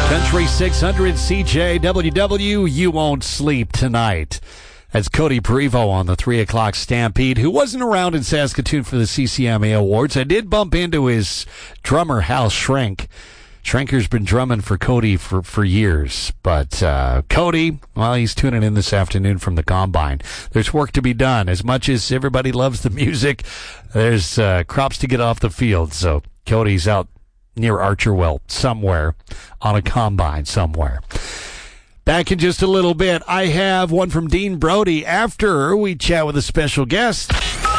Country 600 CJWW, You Won't Sleep Tonight. That's Cody Perivo on the 3 o'clock Stampede, who wasn't around in Saskatoon for the CCMA Awards. I did bump into his drummer, Hal Schrenk. Schrenker's been drumming for Cody for years. But Cody, well, he's tuning in this afternoon from the Combine. There's work to be done. As much as everybody loves the music, there's crops to get off the field. So Cody's out near Archerwell somewhere on a Combine somewhere. Back in just a little bit, I have one from Dean Brody after we chat with a special guest.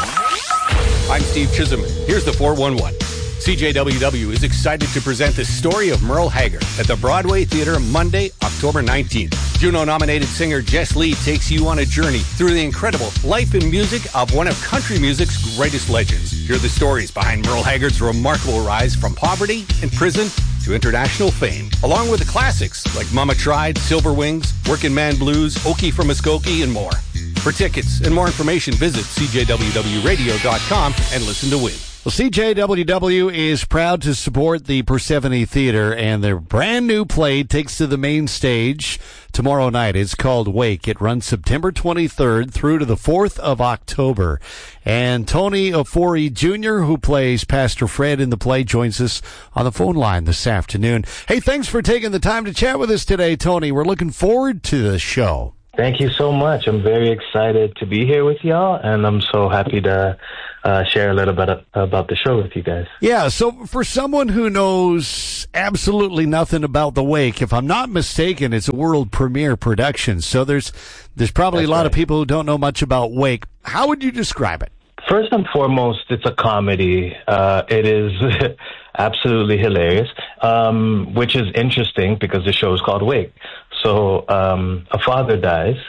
I'm Steve Chisholm. Here's the 411. CJWW is excited to present the story of Merle Haggard at the Broadway Theater Monday, October 19th. Juno-nominated singer Jess Lee takes you on a journey through the incredible life and music of one of country music's greatest legends. Hear the stories behind Merle Haggard's remarkable rise from poverty and prison to international fame, along with the classics like Mama Tried, Silver Wings, Working Man Blues, Okie from Muskogee, and more. For tickets and more information, visit cjwwradio.com and listen to win. Well, CJWW is proud to support the Persephone Theater, and their brand new play takes to the main stage tomorrow night. It's called Wake. It runs September 23rd through to the 4th of October. And Tony Ofori Jr., who plays Pastor Fred in the play, joins us on the phone line this afternoon. Hey, thanks for taking the time to chat with us today, Tony. We're looking forward to the show. Thank you so much. I'm very excited to be here with y'all, and I'm so happy to share a little bit about the show with you guys. Yeah, so for someone who knows absolutely nothing about The Wake, if I'm not mistaken, it's a world premiere production, so there's probably a lot of people who don't know much about Wake. How would you describe it? First and foremost, it's a comedy. It is absolutely hilarious, which is interesting because the show is called Wake. So a father dies,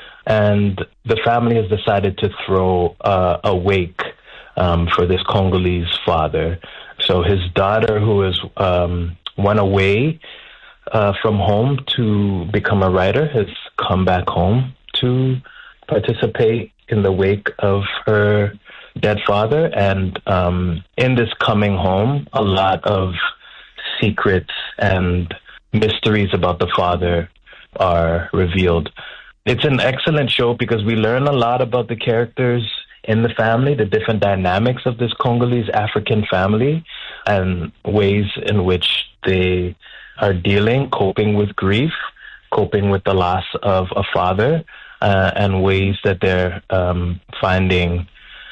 and the family has decided to throw a wake for this Congolese father. So his daughter, who has went away from home to become a writer, has come back home to participate in the wake of her dead father. And in this coming home, a lot of secrets and mysteries about the father are revealed. It's an excellent show because we learn a lot about the characters in the family, the different dynamics of this Congolese African family, and ways in which they are coping with grief, coping with the loss of a father, and ways that they're finding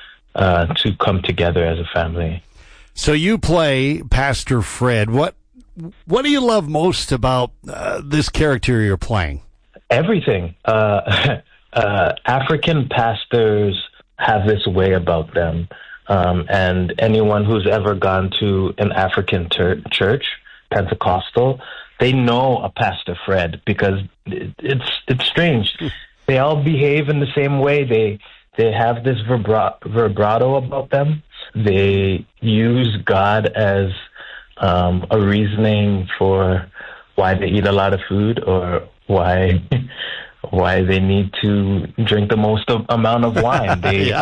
to come together as a family. So you play Pastor Fred. What do you love most about this character you're playing? Everything. African pastors have this way about them. And anyone who's ever gone to an African church, Pentecostal, they know a Pastor Fred because it's strange. They all behave in the same way. They have this vibrato about them. They use God as a reasoning for why they eat a lot of food or why they need to drink the most amount of wine. They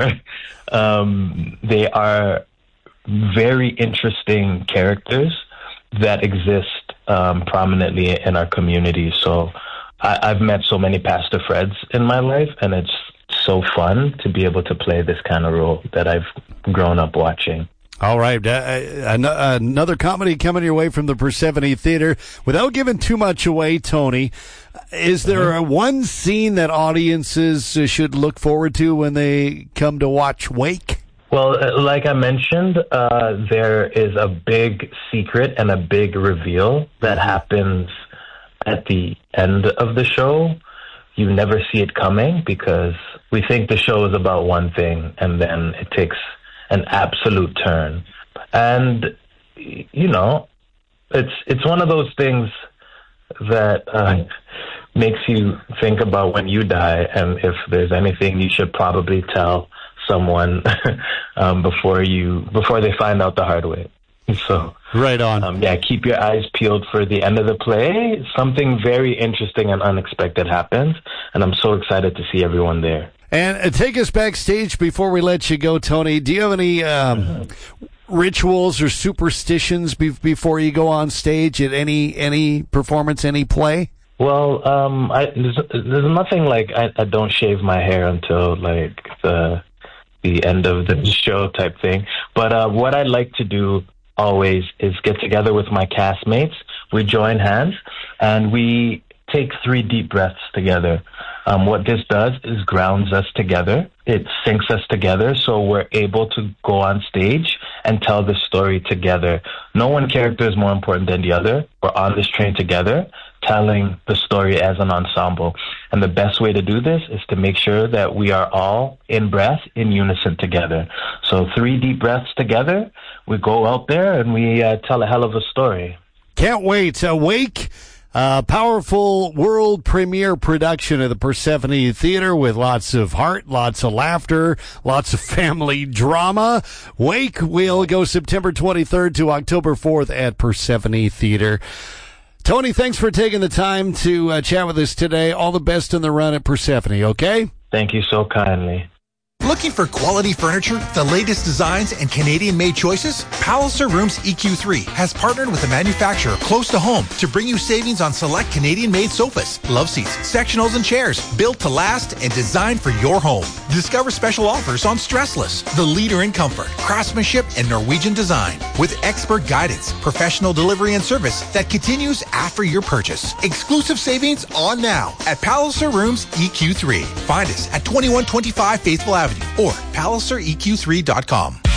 are very interesting characters that exist prominently in our community. So I've met so many Pastor Freds in my life, and it's so fun to be able to play this kind of role that I've grown up watching. All right. Another comedy coming your way from the Persephone Theater. Without giving too much away, Tony, is there one scene that audiences should look forward to when they come to watch Wake? Well, like I mentioned, there is a big secret and a big reveal that happens at the end of the show. You never see it coming because we think the show is about one thing, and then it takes an absolute turn. And, you know, it's one of those things that makes you think about when you die, and if there's anything you should probably tell someone before they find out the hard way. So right on. Keep your eyes peeled for the end of the play. Something very interesting and unexpected happens, and I'm so excited to see everyone there. And take us backstage before we let you go, Tony. Do you have any rituals or superstitions before you go on stage at any performance, any play? Well, there's nothing like I don't shave my hair until like the end of the show type thing. But what I like to do always is get together with my castmates. We join hands and we take 3 deep breaths together. What this does is grounds us together. It syncs us together so we're able to go on stage and tell the story together. No one character is more important than the other. We're on this train together, telling the story as an ensemble. And the best way to do this is to make sure that we are all in breath, in unison together. So 3 deep breaths together, we go out there and we tell a hell of a story. Can't wait. Wake, powerful world premiere production of the Persephone Theater with lots of heart, lots of laughter, lots of family drama. Wake will go September 23rd to October 4th at Persephone Theater. Tony, thanks for taking the time to chat with us today. All the best in the run at Persephone, okay? Thank you so kindly. Looking for quality furniture, the latest designs, and Canadian-made choices? Palliser Rooms EQ3 has partnered with a manufacturer close to home to bring you savings on select Canadian-made sofas, love seats, sectionals, and chairs built to last and designed for your home. Discover special offers on Stressless, the leader in comfort, craftsmanship, and Norwegian design, with expert guidance, professional delivery, and service that continues after your purchase. Exclusive savings on now at Palliser Rooms EQ3. Find us at 2125 Faithful Avenue or PalliserEQ3.com.